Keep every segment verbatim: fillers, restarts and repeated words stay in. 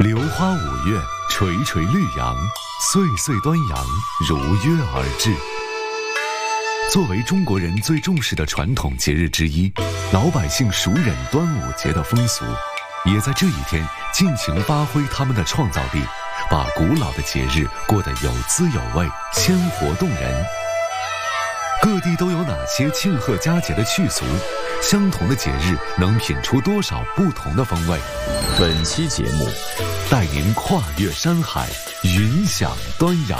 榴花五月，垂垂绿杨，岁岁端阳，如约而至。作为中国人最重视的传统节日之一，老百姓熟稔端午节的风俗，也在这一天尽情发挥他们的创造力，把古老的节日过得有滋有味，鲜活动人。各地都有哪些庆贺佳节的趣俗？相同的节日能品出多少不同的风味？ 本期节目带您跨越山海，云享端阳。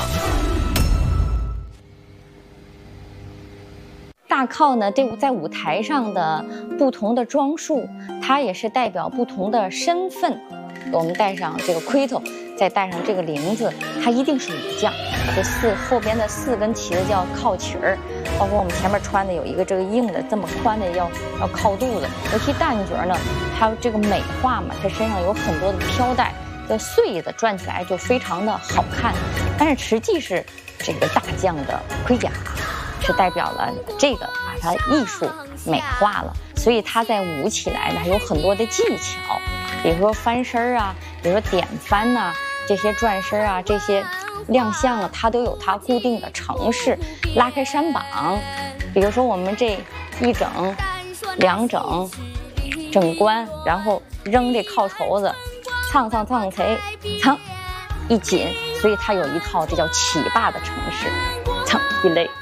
大靠呢，这在舞台上的不同的装束，它也是代表不同的身份。我们戴上这个盔头，再戴上这个铃子，它一定是武将。这四后边的四根旗子叫靠旗儿，包括我们前面穿的有一个这个硬的这么宽的要要靠肚子。尤其大女角呢，它这个美化嘛，它身上有很多的飘带，这穗子转起来就非常的好看。但是实际是这个大将的盔甲，是代表了这个把它艺术美化了，所以它在舞起来呢还有很多的技巧，比如说翻身啊，比如说点翻呐、啊，这些转身啊，这些亮相啊，它都有它固定的程式。拉开山膀，比如说我们这一整、两整、整关，然后扔这靠绸子，蹭蹭蹭贼，蹭一紧，所以它有一套这叫起把的程式，蹭一勒。